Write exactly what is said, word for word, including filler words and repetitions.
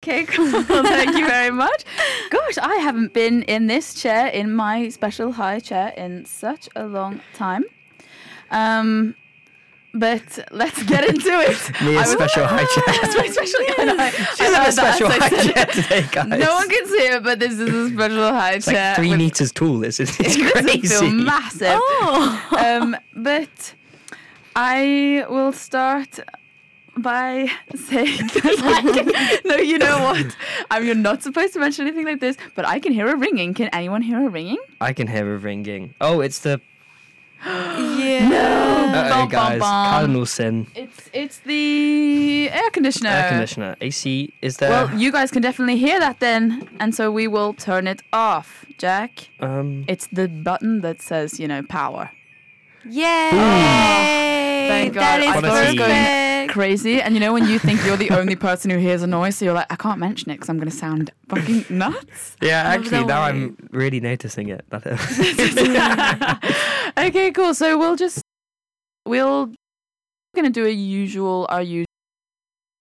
Okay, cool. Thank you very much. Gosh, I haven't been in this chair, in my special high chair, in such a long time. Um, but let's get into it. Mia's special high chair. That's my special high chair. She's in a special high chair today, guys. No one can see it, but this is a special high It's chair. like three with- meters tall. It's, it's It doesn't crazy. feel massive. Oh. Um, but I will start by saying that, like, no, you know what? I mean, you're not supposed to mention anything like this, but I can hear a ringing. Can anyone hear a ringing? I can hear a ringing. Oh, it's the... Yeah. No. Uh-oh, Bum, bum, guys. bum. Cardinal sin. It's it's the air conditioner. Air conditioner. A C, is there... Well, you guys can definitely hear that then, and so we will turn it off. Jack, um, it's the button that says, you know, power. Yay! Thank God. That is I thought it was going perfect. Crazy. And you know when you think you're the only person who hears a noise, so you're like, I can't mention it because I'm going to sound fucking nuts. yeah, Love actually, the now way- I'm really noticing it. That Okay, cool. So we'll just, we'll, going to do a usual, our usual.